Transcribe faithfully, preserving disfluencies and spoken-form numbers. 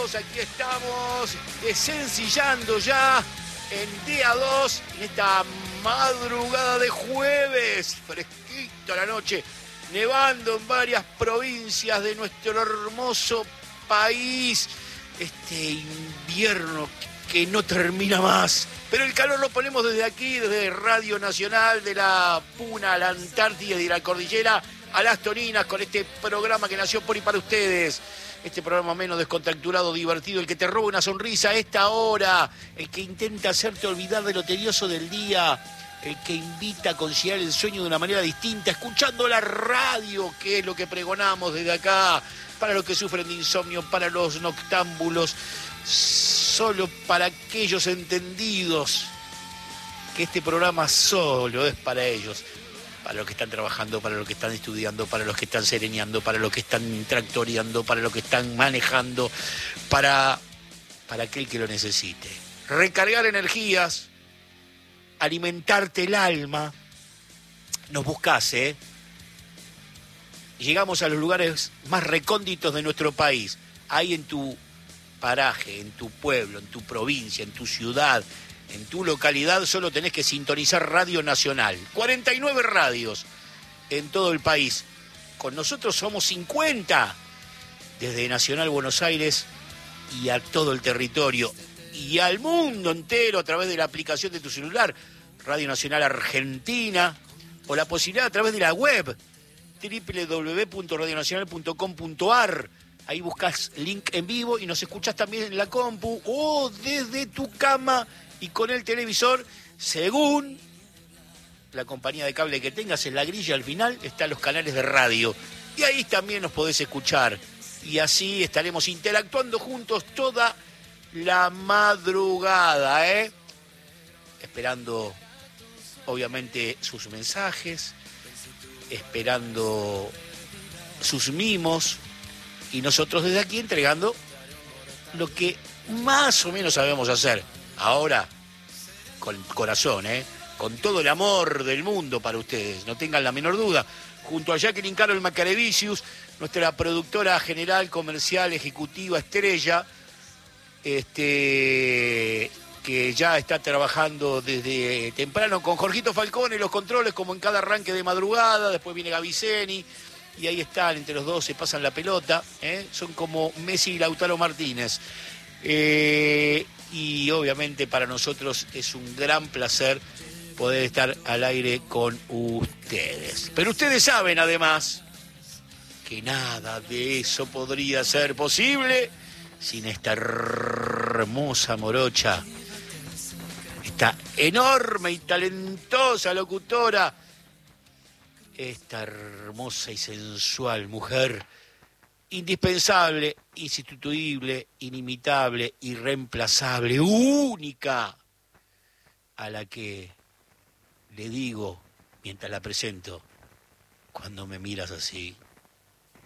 amigos, aquí estamos desencillando ya en día dos, en esta madrugada de jueves, fresquito a la noche, nevando en varias provincias de nuestro hermoso país, este invierno que no termina más. Pero el calor lo ponemos desde aquí, desde Radio Nacional, de la Puna a la Antártida y de la Cordillera a las Toninas, con este programa que nació por y para ustedes. Este programa menos descontracturado, divertido, el que te roba una sonrisa a esta hora, el que intenta hacerte olvidar de lo tedioso del día, el que invita a conciliar el sueño de una manera distinta, escuchando la radio, que es lo que pregonamos desde acá, para los que sufren de insomnio, para los noctámbulos, solo para aquellos entendidos que este programa solo es para ellos, para los que están trabajando, para los que están estudiando, para los que están sereneando, para los que están tractoreando, para los que están manejando, para, para aquel que lo necesite. Recargar energías, alimentarte el alma. Nos buscás, ¿eh? Llegamos a los lugares más recónditos de nuestro país. Ahí en tu paraje, en tu pueblo, en tu provincia, en tu ciudad, en tu localidad, solo tenés que sintonizar Radio Nacional. cuarenta y nueve radios en todo el país. Con nosotros somos cincuenta, desde Nacional Buenos Aires y a todo el territorio. Y al mundo entero a través de la aplicación de tu celular, Radio Nacional Argentina, o la posibilidad a través de la web, doble u doble u doble u punto radio nacional punto com punto a r. Ahí buscas link en vivo y nos escuchás también en la compu o desde tu cama y con el televisor, según la compañía de cable que tengas. En la grilla al final están los canales de radio y ahí también nos podés escuchar. Y así estaremos interactuando juntos toda la madrugada, ¿eh? Esperando, obviamente, sus mensajes, esperando sus mimos, y nosotros desde aquí entregando lo que más o menos sabemos hacer. Ahora, con corazón, ¿eh? Con todo el amor del mundo para ustedes, no tengan la menor duda. Junto a Jacqueline Carol Macarevicius, nuestra productora general, comercial, ejecutiva, estrella, este, que ya está trabajando desde temprano con Jorgito Falcón en los controles, como en cada arranque de madrugada. Después viene Gaviceni, y ahí están, entre los dos se pasan la pelota, ¿eh? Son como Messi y Lautaro Martínez. Eh, y obviamente para nosotros es un gran placer poder estar al aire con ustedes. Pero ustedes saben además que nada de eso podría ser posible sin esta hermosa morocha, esta enorme y talentosa locutora, esta hermosa y sensual mujer, indispensable, insustituible, inimitable, irreemplazable, única, a la que le digo, mientras la presento, cuando me miras así,